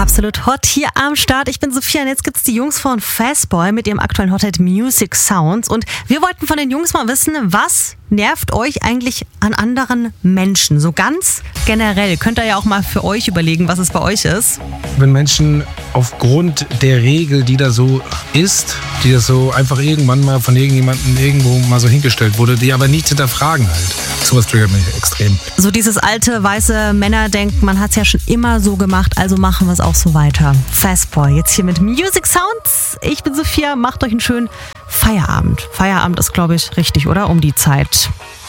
Absolut Hot hier am Start. Ich bin Sophia und jetzt gibt's die Jungs von Fastboy mit ihrem aktuellen Hothead Music Sounds. Und wir wollten von den Jungs mal wissen, was nervt euch eigentlich an anderen Menschen? So ganz generell. Könnt ihr ja auch mal für euch überlegen, was es bei euch ist. Wenn Menschen aufgrund der Regel, die da so ist, die das so einfach irgendwann mal von irgendjemandem irgendwo mal so hingestellt wurde, die aber nicht hinterfragen halt. Sowas triggert mich extrem. So dieses alte, weiße Männerdenken, man hat's ja schon immer so gemacht, also machen wir es auch so weiter. Fastboy, jetzt hier mit Music Sounds. Ich bin Sophia, macht euch einen schönen Feierabend. Feierabend ist, glaube ich, richtig, oder? Um die Zeit.